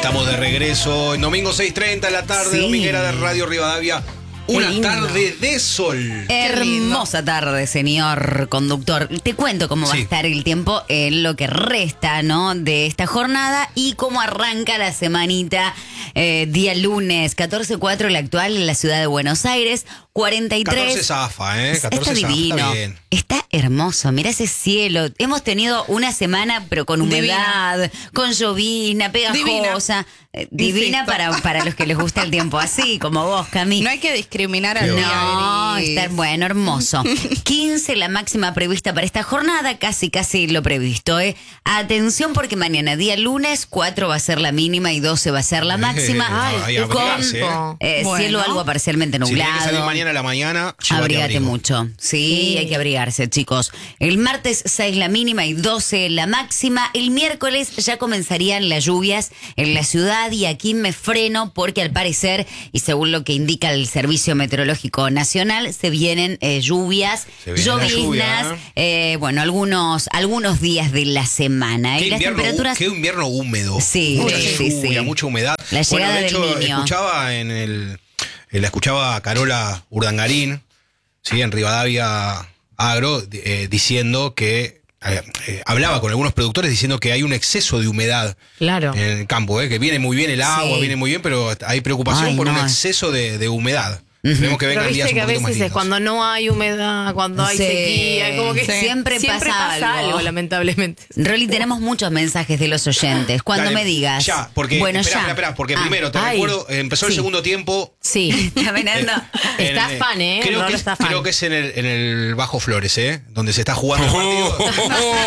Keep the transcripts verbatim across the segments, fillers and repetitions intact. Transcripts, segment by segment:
Estamos de regreso en domingo seis treinta de la tarde, Sí. dominguera de Radio Rivadavia. Una tarde de sol. Hermosa tarde, señor conductor. Te cuento cómo va Sí. a estar el tiempo en lo que resta, ¿no? De esta jornada y cómo arranca la semanita. Eh, día lunes, catorce cuatro la actual en la ciudad de Buenos Aires, cuarenta y tres. catorce zafa, ¿eh? catorce está zafa, divino. está bien. Está hermoso, mira ese cielo. Hemos tenido una semana, pero con humedad, Divina. con llovina, pegajosa. Eh, Divina Insisto. para, para los que les gusta el tiempo así, como vos, Cami. No hay que discriminar al Qué día No, gris. está bueno, hermoso. quince la máxima prevista para esta jornada, casi casi lo previsto. ¿eh? Atención porque mañana, día lunes, cuatro va a ser la mínima y doce va a ser la máxima. Ay, Ay, a con abrigarse, ¿eh? eh, Bueno. cielo algo parcialmente Si nublado. tenés que salir mañana a la mañana, llévate Abrigate abrigo. mucho. Sí, hay que abrigarse, chicos. El martes seis la mínima y doce la máxima. El miércoles ya comenzarían las lluvias en la ciudad y aquí me freno porque al parecer, y según lo que indica el Servicio Meteorológico Nacional, se vienen eh, lluvias, Se viene la lloviznas, lluvia, eh, bueno, algunos, algunos días de la semana. Qué Y las invierno, temperaturas... qué invierno húmedo. Sí, mucha sí, lluvia, sí. mucha humedad. La bueno, llegada de del hecho, niño. escuchaba en el. eh, La escuchaba a Carola Urdangarín, ¿sí? En Rivadavia Agro, eh, diciendo que. Eh, eh, hablaba con algunos productores diciendo que hay un exceso de humedad Claro. en el campo, ¿eh? Que viene muy bien el agua, Sí. viene muy bien, pero hay preocupación Ay, por no. un exceso de, de humedad. Esperemos que Pero vengan días viste un que a poquito más veces es lindos. cuando no hay humedad, cuando hay Sí. sequía, como que Sí. Siempre pasa algo. lamentablemente. Rolly, tenemos muchos mensajes de los oyentes. Cuando Dale, me digas. Ya, porque. bueno, espera, ya. espera, espera, porque Ah, primero, te ay. recuerdo, eh, empezó el Sí. segundo tiempo. Sí. Está mirando. Está en, fan, ¿eh? Creo Rolo que, es, está fan. creo que es en el, en el Bajo Flores, ¿eh? Donde se está jugando el partido.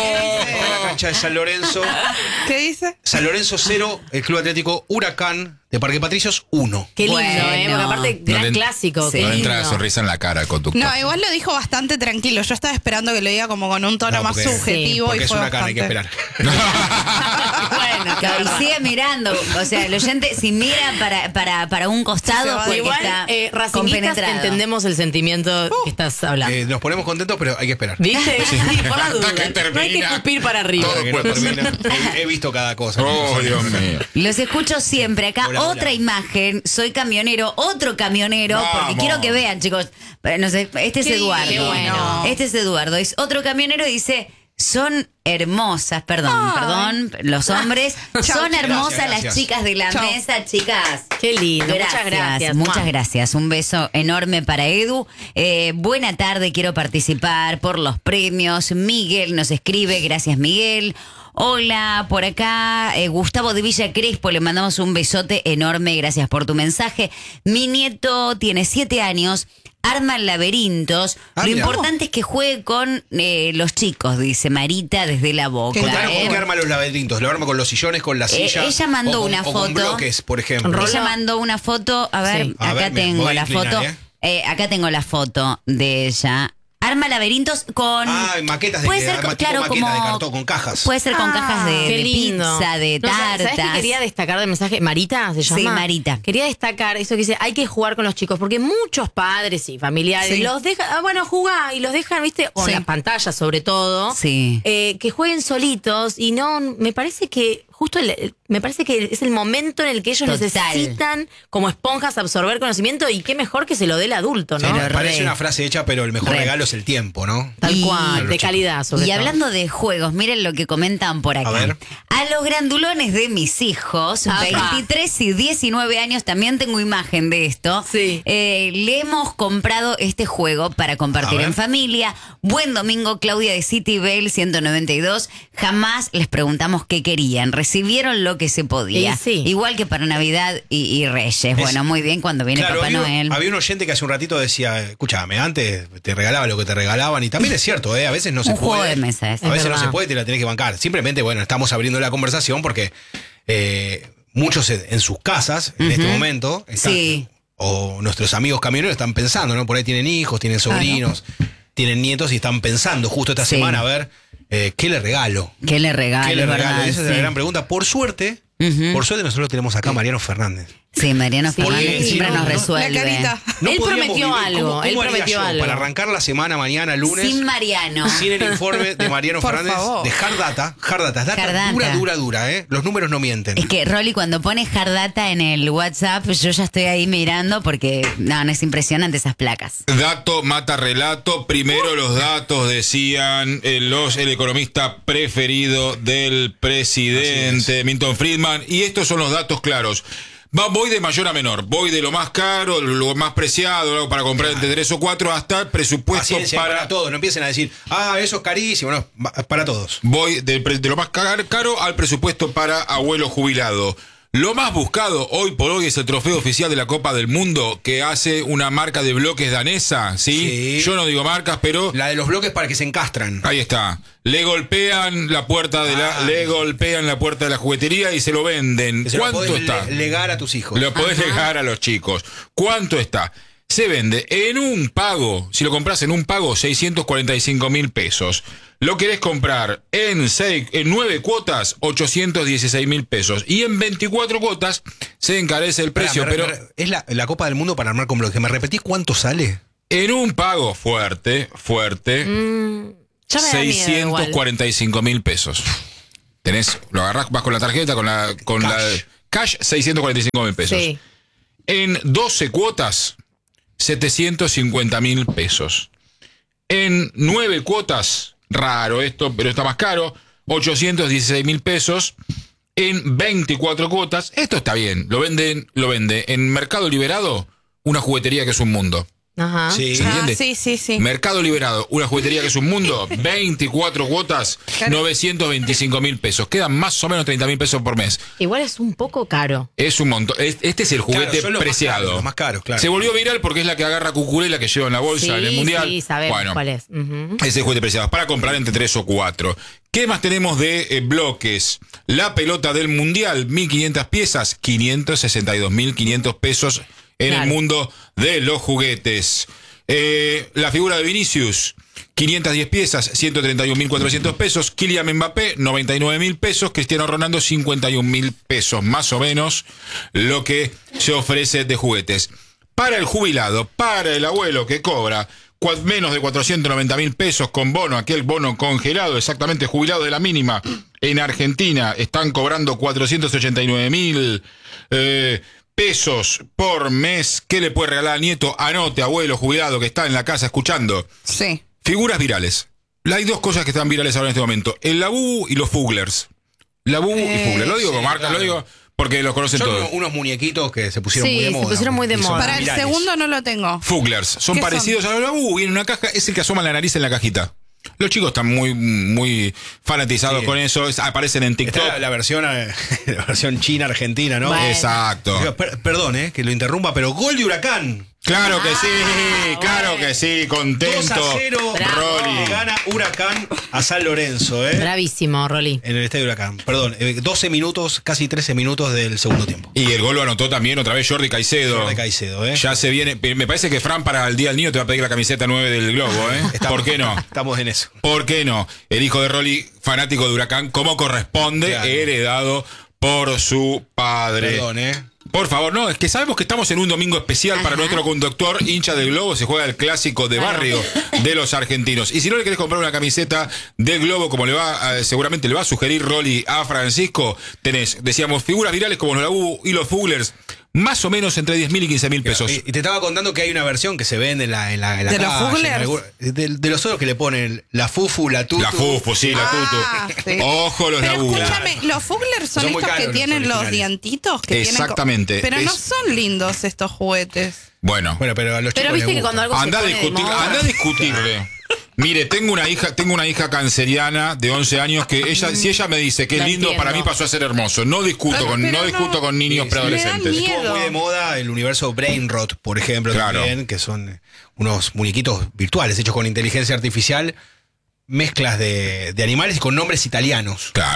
En la cancha de San Lorenzo. ¿Qué dice? San Lorenzo cero, el Club Atlético Huracán de Parque Patricios uno. Qué lindo, Bueno. ¿eh? Porque aparte, No gran le- clásico. Sí. Qué No lindo. entra la sonrisa en la cara al conductor. No, igual lo dijo bastante tranquilo. Yo estaba esperando que lo diga como con un tono No, más porque- subjetivo Porque y es fue Huracán, hay que bastante. esperar. Bueno, claro, y sigue mirando. O sea, el oyente, si mira para, para, para un Se costado, va porque Igual, está eh, racinguistas, compenetrado. entendemos el sentimiento que estás hablando. Eh, nos ponemos contentos, pero hay que esperar. ¿Viste? Sí, por la duda. Hasta que No hay que termina. escupir para arriba. Hasta que no Pues- termina. He, he visto cada cosa. Oh, Dios mío. Los escucho siempre. Acá Hola, otra hola. imagen. Soy camionero, otro camionero, porque Vamos. quiero que vean, chicos. Eh, No sé, este es Qué Eduardo. qué bueno. Este es Eduardo. Es otro camionero y dice. Son hermosas, perdón, Ay. perdón, los hombres. son chicas. hermosas Gracias, las gracias. chicas de la Chao. mesa, chicas. Qué lindo. Gracias, Muchas gracias. Muchas Mua. gracias. Un beso enorme para Edu. Eh, buena tarde, quiero participar por los premios. Miguel nos escribe, gracias Miguel. Hola, por acá eh, Gustavo de Villa Crespo, le mandamos un besote enorme, gracias por tu mensaje. Mi nieto tiene siete años, arma laberintos. Ah, Lo mirá. importante es que juegue con eh, los chicos, dice Marita desde la boca. Contanos ¿eh? cómo que arma los laberintos. ¿Lo arma con los sillones, con la Eh, silla? ella mandó o con- una o con foto. bloques, por ejemplo. Rolo. Ella mandó una foto, a ver, Sí. A acá ver, me tengo voy a la inclinar, foto. ¿eh? Eh, acá tengo la foto de ella. Arma laberintos con. Ah, maquetas de puede que- ser arma con, tipo claro, maqueta como de cartón, con cajas. Puede ser con Ah, cajas de, Qué de lindo. pizza, de No, ¿sabes- tartas. ¿Sabes qué quería destacar del mensaje? Marita se llama. Sí, Marita. Quería destacar eso que dice, hay que jugar con los chicos, porque muchos padres y familiares Sí. los dejan, ah, bueno, jugar y los dejan, viste, con Sí. las pantallas sobre todo, Sí. eh, que jueguen solitos y no, me parece que justo el- el- me parece que es el momento en el que ellos Total. necesitan como esponjas absorber conocimiento y qué mejor que se lo dé el adulto, ¿no? Pero Parece re. una frase hecha, pero el mejor Re. regalo es el tiempo, ¿no? Tal Y- cual, de calidad sobre Y todo. hablando de juegos, miren lo que comentan por acá. A ver. A los grandulones de mis hijos, Ajá. veintitrés y diecinueve años, también tengo imagen de esto. Sí. Eh, le hemos comprado este juego para compartir A ver. en familia. Buen domingo, Claudia de City Bell ciento noventa y dos. Jamás les preguntamos qué querían. Recibieron lo que se podía. Y sí. Igual que para Navidad y, y Reyes. Bueno, muy bien cuando viene Claro, Papá había, Noel. había un oyente que hace un ratito decía, escúchame, antes te regalaba lo que te regalaban, y también es cierto, ¿eh? A veces no se Un puede. juego de mesa es. A veces Es no se verdad. puede y te la tenés que bancar. Simplemente, bueno, estamos abriendo la conversación porque eh, muchos en, en sus casas, en este momento, están, Sí. o nuestros amigos camioneros están pensando, ¿no? Por ahí tienen hijos, tienen sobrinos, tienen nietos y están pensando justo esta Sí. semana a ver eh, qué le regalo. ¿Qué le regalo? ¿Qué le regalo? verdad? Esa es la Sí. gran pregunta. Por suerte, Ujú. por suerte nosotros tenemos acá a Mariano Fernández. Sí, Mariano Sí, Fernández siempre no, nos no, la resuelve. carita. Él podríamos prometió algo, ¿Cómo, cómo él haría prometió yo algo. para arrancar la semana mañana, lunes? Sin Mariano. Sin el informe de Mariano Por Fernández favor. de Hard Data. Hard Data, data Hard Data. dura, dura, dura, ¿eh? Los números no mienten. Es que Rolly, cuando pone hard data en el WhatsApp, yo ya estoy ahí mirando porque no, no es impresionante esas placas. Dato mata relato. Primero los datos decían eh, los el economista preferido del presidente Milton Friedman. Y estos son los datos claros. Va, voy de mayor a menor, voy de lo más caro, lo más preciado, lo para comprar entre tres o cuatro, hasta el presupuesto Paciencia para, para... todos, no empiecen a decir, ah, eso es carísimo, no, va- para todos. Voy de, de lo más car- caro al presupuesto para abuelo jubilado. Lo más buscado hoy por hoy es el trofeo oficial de la Copa del Mundo que hace una marca de bloques danesa, ¿sí? Sí. Yo no digo marcas, pero La de los bloques para que se encastran. ahí está. Le golpean la puerta de la Ah. le golpean la puerta de la juguetería y se lo venden. Que se lo ¿Cuánto podés está? le- legar a tus hijos. Lo podés dejar a los chicos. ¿Cuánto está? Se vende en un pago, si lo compras en un pago, seiscientos cuarenta y cinco mil pesos. Lo querés comprar en, seis, en nueve cuotas, ochocientos dieciséis mil pesos. Y en veinticuatro cuotas se encarece el precio. Pará, me- pero me- es la, la Copa del Mundo para armar con bloques. ¿Me repetís cuánto sale? en un pago fuerte, fuerte, Mm, ya me da miedo seiscientos igual. cuarenta y cinco mil pesos. Tenés, lo agarrás, vas con la tarjeta, con la, con Cash. la cash, seiscientos cuarenta y cinco mil pesos. Sí. En doce cuotas, setecientos cincuenta mil pesos. En nueve cuotas, raro esto, pero está más caro, ochocientos dieciséis mil pesos. En veinticuatro cuotas, esto está bien, lo venden, lo vende en Mercado Liberado, una juguetería que es un mundo. Ajá. Sí. ¿Se Ah, entiende? sí, sí, sí. Mercado Liberado, una juguetería que es un mundo, veinticuatro cuotas, novecientos veinticinco mil pesos. Quedan más o menos treinta mil pesos por mes. Igual es un poco caro. Es un montón. Es- Este es el juguete Claro, son los más preciado. caros, los más caros, claro. Se volvió viral porque es la que agarra Cucurella que lleva en la bolsa Sí, en el mundial. sí, sabemos Bueno, cuál es. Ujú. ese es el juguete preciado. Para comprar entre tres o cuatro. ¿Qué más tenemos de eh, bloques? La pelota del mundial, mil quinientas piezas, quinientos sesenta y dos mil quinientos pesos en Claro. el mundo de los juguetes. Eh, la figura de Vinicius, quinientas diez piezas, ciento treinta y un mil cuatrocientos pesos. Kylian Mbappé, noventa y nueve mil pesos. Cristiano Ronaldo, cincuenta y un mil pesos, más o menos lo que se ofrece de juguetes. Para el jubilado, para el abuelo que cobra cua- menos de cuatrocientos noventa mil pesos con bono, aquel bono congelado, exactamente jubilado de la mínima, en Argentina están cobrando cuatrocientos ochenta y nueve mil eh, pesos por mes. ¿Qué le puede regalar al nieto? Anote, abuelo jubilado que está en la casa escuchando. Sí. Figuras virales. Hay dos cosas que están virales ahora en este momento. El Labubu y los Fuglers. Labubu y Eh, Fugler. Lo digo sí, con marca, claro. lo digo porque los conocen Son todos. unos, unos muñequitos que se pusieron Sí, muy de se moda. pusieron muy de Y son moda. Para el virales. segundo no lo tengo. Fuglers. Son ¿Qué parecidos a los Labubu. Viene en una caja. Es el que asoma la nariz en la cajita. Los chicos están muy, muy fanatizados Sí. con eso. Es- aparecen en TikTok. Está la, la versión, eh, la versión china-argentina, ¿no? Bueno. Exacto. Digo, per- perdón, eh, que lo interrumpa, pero gol de Huracán. Claro que sí, Ah, claro bueno. que sí, dos contento. a cero. Bravo. Rolly. Gana Huracán a San Lorenzo, ¿eh? Bravísimo, Rolly. En el estadio Huracán. Perdón, eh, doce minutos, casi trece minutos del segundo tiempo. Y el gol lo anotó también otra vez Jordi Caicedo. Jordi Caicedo, ¿eh? Ya se viene. Me parece que Fran para el Día del Niño te va a pedir la camiseta nueve del Globo, ¿eh? Estamos- ¿Por qué no? Estamos en eso. ¿Por qué no? El hijo de Rolly, fanático de Huracán, como corresponde, Claro. heredado por su padre. Perdón, ¿eh? Por favor, no, es que sabemos que estamos en un domingo especial para nuestro conductor, hincha del Globo, se juega el clásico de barrio de los argentinos. Y si no le querés comprar una camiseta del Globo, como le va, eh, seguramente le va a sugerir Rolly a Francisco, tenés, decíamos, figuras virales como los Labubu y los Fuglers, más o menos entre diez mil y quince mil pesos. Y, y te estaba contando que hay una versión que se vende en la, en la, en la ¿De los calle, en Fuglers? algún- de, de los otros que le ponen la fufu, la tutu. La Fufu, sí, la Ah, Tutu. sí. Ojo los Pero Labubu. escúchame, los Fuglers son, Son muy estos caros que los tienen los originales. dientitos. Que tienen co- Exactamente. pero no Es- son lindos estos juguetes. Bueno, Bueno, pero a los Pero chicos viste les que cuando gusta. algo anda a se pone de discutir, moda- anda a discutirle. Mire, tengo una hija, tengo una hija canceriana de once años que ella, si ella me dice que es Lo lindo, entiendo. para mí pasó a ser hermoso. No discuto Pero- con, pero no no- discuto con niños Sí, sí, preadolescentes. me dan miedo. Estuvo muy de moda el universo Brain Rot, por ejemplo, Claro. también, que son eh, unos muñequitos virtuales hechos con inteligencia artificial, mezclas de, de animales y con nombres italianos. Claro.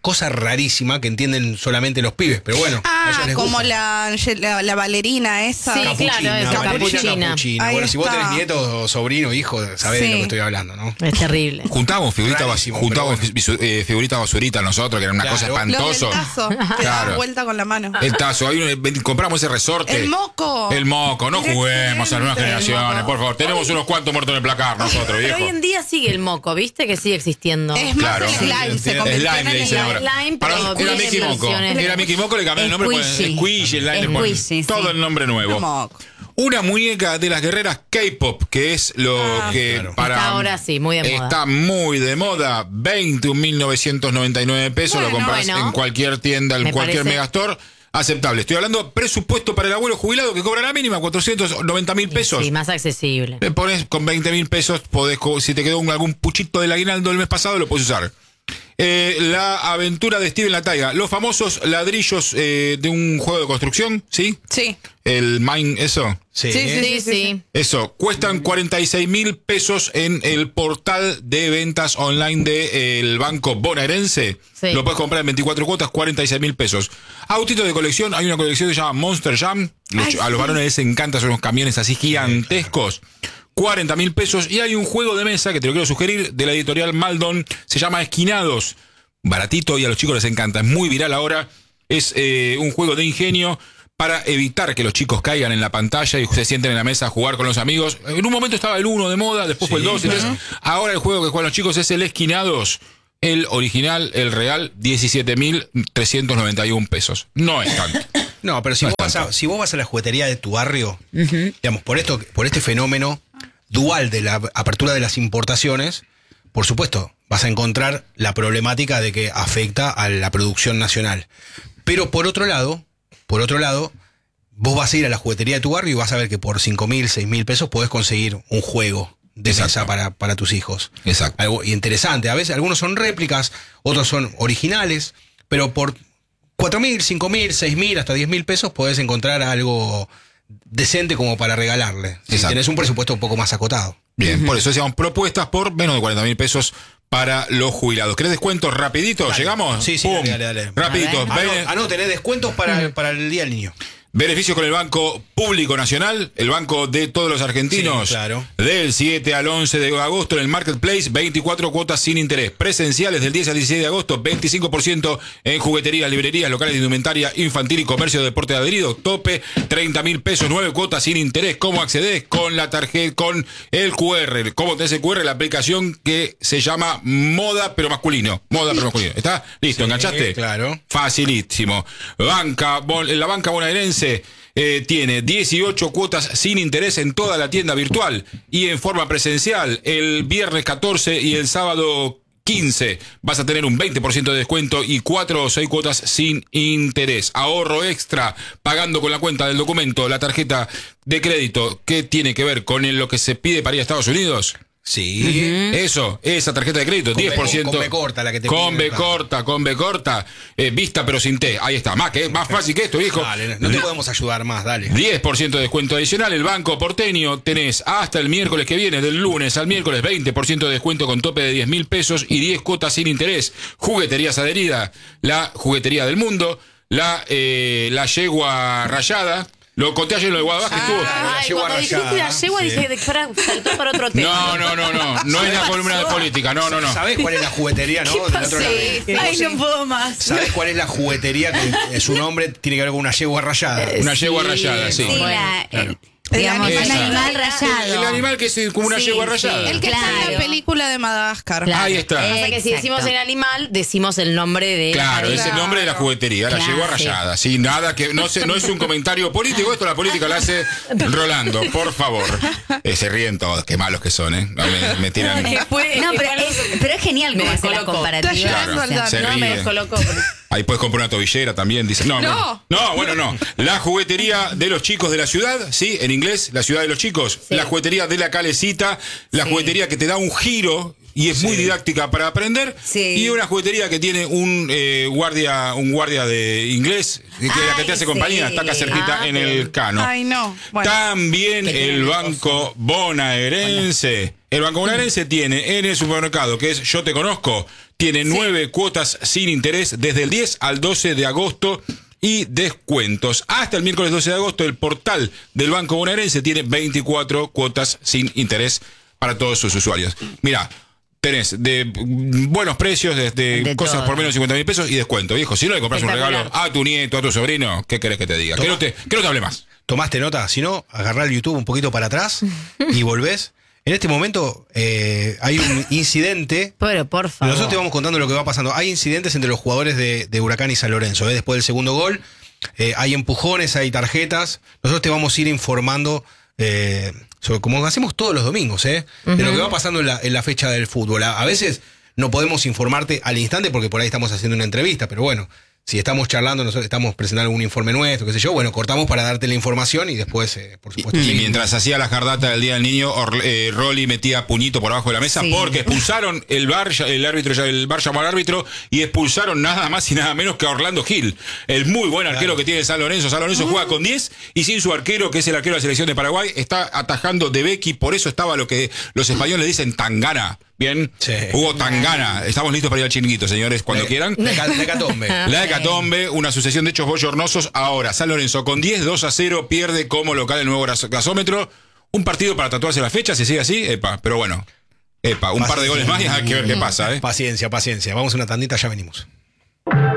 cosa rarísima que entienden solamente los pibes, pero bueno. a ellos Ah, les como gusta. la, la, la bailarina esa. Sí, Capuchina, claro, es Valeria capuchina. Capuchina. Ahí Bueno, si vos está. tenés nietos o sobrino, hijo, sabés de Sí. lo que estoy hablando, ¿no? Es terrible. Juntábamos figuritas Rarísimo, juntábamos pero visu- eh, figuritas basuritas nosotros, que era una Claro. cosa Los espantosa. del tazo, que Claro. da vuelta con la mano. El tazo, hay un- ven- compramos ese resorte. El moco. El moco, no Qué juguemos a las nuevas excelente. generaciones, por favor. Tenemos unos cuantos muertos en el placar nosotros, Pero viejo. hoy en día sigue el moco, ¿viste? Que sigue existiendo. Es más Claro. el slime, Sí, se es convirtió Slime en le el dicen slime. ahora. Slime, Para- pero era tiene Mickey Moco. versiones. Era Mickey Moco, le cambiaron el nombre. pues, Squishy. Squishy, el line, le ponen Squishy, todo sí. el nombre nuevo. Moco. Una muñeca de las guerreras K-pop, que es lo Ah, que claro. para. Está ahora sí, muy de moda. Está muy de moda. veintiún mil novecientos noventa y nueve pesos. lo Bueno, compras bueno. en cualquier tienda, en Me cualquier parece- megastore. Aceptable. Estoy hablando presupuesto para el abuelo jubilado que cobra la mínima, cuatrocientos noventa mil pesos. Sí, más accesible. Le pones con veinte mil pesos, podés, co- si te quedó un- algún puchito del aguinaldo del mes pasado, lo puedes usar. Eh, la aventura de Steven La Taiga. Los famosos ladrillos eh, de un juego de construcción, ¿sí? Sí. El Mine, eso. Sí, Sí, sí, Sí, sí. Eso, cuestan cuarenta y seis mil pesos en el portal de ventas online del banco bonaerense. Sí. Lo puedes comprar en veinticuatro cuotas, cuarenta y seis mil pesos. Autitos de colección, hay una colección que se llama Monster Jam. Los Ay, ch- a los sí. varones les encanta, son unos camiones así gigantescos. cuarenta mil pesos. Y hay un juego de mesa que te lo quiero sugerir de la editorial Maldon. Se llama Esquinados. Baratito y a los chicos les encanta. Es muy viral ahora. Es eh, un juego de ingenio para evitar que los chicos caigan en la pantalla y se sienten en la mesa a jugar con los amigos. En un momento estaba el uno de moda, después fue el Sí, dos. Entonces, ahora el juego que juegan los chicos es el Esquinados. El original, el real, diecisiete mil trescientos noventa y uno pesos. No es tanto. No, pero si, No vos es vas a, tanto. si vos vas a la juguetería de tu barrio, digamos, por esto, por este fenómeno dual de la apertura de las importaciones, por supuesto, vas a encontrar la problemática de que afecta a la producción nacional. Pero por otro lado, por otro lado, vos vas a ir a la juguetería de tu barrio y vas a ver que por cinco mil, seis mil pesos podés conseguir un juego de Exacto. mesa para, para tus hijos. Exacto. Algo interesante. A veces algunos son réplicas, otros son originales, pero por cuatro mil, cinco mil, seis mil, hasta diez mil pesos podés encontrar algo decente como para regalarle. Si Exacto. tenés un presupuesto un poco más acotado. Bien, por eso decíamos propuestas por menos de cuarenta mil pesos para los jubilados. ¿Querés descuentos rapidito? Dale. ¿Llegamos? Sí, sí, Pum. dale, dale, dale. Rapidito. A ver. Bene- Ah, no, tenés descuentos para, para el Día del Niño. Beneficios con el Banco Público Nacional, el banco de todos los argentinos. Sí, claro. Del siete al once de agosto en el Marketplace, veinticuatro cuotas sin interés. Presenciales del diez al dieciséis de agosto, veinticinco por ciento en jugueterías, librerías, locales de indumentaria infantil y comercio de deporte adherido. Tope, treinta mil pesos, nueve cuotas sin interés. ¿Cómo accedes? Con la tarjeta, con el Q R. ¿Cómo tenés el Q R? La aplicación que se llama Moda pero masculino. Moda pero masculino. ¿Está? Listo, Sí, ¿enganchaste? claro. Facilísimo. Banca, bon- la banca bonaerense eh, tiene dieciocho cuotas sin interés en toda la tienda virtual y en forma presencial el viernes catorce y el sábado quince vas a tener un veinte por ciento de descuento y cuatro o seis cuotas sin interés. Ahorro extra pagando con la cuenta del documento, la tarjeta de crédito. ¿Qué tiene que ver con lo que se pide para ir a Estados Unidos? Sí. Eso, esa tarjeta de crédito, Con B- diez por ciento. con B corta, la que te Con piden, B claro. corta, con B corta, eh, vista pero sin T. Ahí está, más que más fácil que esto, hijo. Dale, no te podemos ayudar más, dale. diez por ciento de descuento adicional. El Banco Porteño tenés hasta el miércoles que viene, del lunes al miércoles, veinte por ciento de descuento con tope de diez mil pesos y diez cuotas sin interés. Jugueterías adherida, la juguetería del mundo, la, eh, la yegua rayada. Lo conté ayer en lo de Guadalajara que estuvo. la Ay, yegua cuando dijiste rayada, la yegua sí. dije, de- para, saltó para otro tema. No, no, no, no. No es la columna de política. No, no, no. ¿Sabés cuál es la juguetería, no? Del otro lado. Sí, Ay, sí. no puedo más. ¿Sabés cuál es la juguetería que su nombre tiene que ver con una yegua rayada? Una yegua Sí, rayada, sí. Sí, Bueno, la, claro. eh, digamos, El un animal. animal El rayado. animal que es como una Sí, yegua sí. rayada. El que está en Claro. la película de Madagascar. Claro. Ahí está. Pasa que si Exacto. decimos el animal, decimos el nombre de Claro, la es el nombre de la juguetería, la Claro, yegua sí. rayada. Sí, nada que no se, no es un comentario político, esto la política la hace Rolando, por favor. Eh, se ríen todos, qué malos que son, ¿eh? No, me, me tiran. Fue- No, pero fue- es, pero es genial Me cómo hacer las descolocó. comparativas. Está llorando o sea. al se No, me ríe. descolocó. Ahí puedes comprar una tobillera también, dice. No, No. no, no, bueno, no. La juguetería de los chicos de la ciudad, sí, en inglés, la ciudad de los chicos. Sí. La juguetería de la calecita, la Sí. juguetería que te da un giro y es muy didáctica para aprender. Sí. Y una juguetería que tiene un eh, guardia, un guardia de inglés, que es la que te Ay, hace compañía, sí. está acá cerquita Ah, en bien. el cano. Ay, no. Bueno. También Que tiene el un Banco Bonaerense El Banco Bonaerense tiene en el supermercado, que es Yo Te Conozco, tiene nueve cuotas sin interés desde el diez al doce de agosto y descuentos. Hasta el miércoles doce de agosto, el portal del Banco Bonaerense tiene veinticuatro cuotas sin interés para todos sus usuarios. Mirá, tenés de buenos precios, desde De cosas todo. por menos de cincuenta mil pesos y descuento. Viejo, si no le compras un regalo Espectacular. a tu nieto, a tu sobrino, ¿qué querés que te diga? Que no te, que no te hable más. ¿Tomaste nota? Si no, agarrá el YouTube un poquito para atrás y volvés. En este momento eh, hay un incidente. Pero por favor. Nosotros te vamos contando lo que va pasando. Hay incidentes entre los jugadores de, de Huracán y San Lorenzo. ¿eh? Después del segundo gol, eh, hay empujones, hay tarjetas. Nosotros te vamos a ir informando, eh, sobre, como hacemos todos los domingos, ¿eh? de lo que va pasando en la, en la fecha del fútbol. A, a veces no podemos informarte al instante porque por ahí estamos haciendo una entrevista, pero bueno. Si estamos charlando, nosotros estamos presentando algún informe nuestro, qué sé yo, bueno, cortamos para darte la información y después, eh, por supuesto. Y sí. mientras hacía la jardata del Día del Niño, Or- eh, Rolly metía puñito por abajo de la mesa Sí. porque expulsaron el bar, el árbitro, ya- el bar llamó al árbitro y expulsaron nada más y nada menos que a Orlando Gil, el muy buen arquero que tiene San Lorenzo. San Lorenzo juega con diez y sin su arquero, que es el arquero de la selección de Paraguay, está atajando de Becky, por eso estaba lo que los españoles dicen tangana. Bien, Sí. hubo tangana. Estamos listos para ir al chiringuito, señores, cuando La- quieran. La, ca- la hecatombe. La hecatombe, una sucesión de hechos bochornosos. Ahora, San Lorenzo con diez, dos a cero, pierde como local el nuevo gas- gasómetro. Un partido para tatuarse la fecha, si sigue así, epa, pero bueno. Epa, un par de goles más y hay que ver qué pasa, ¿eh? Paciencia, paciencia. Vamos a una tandita, ya venimos.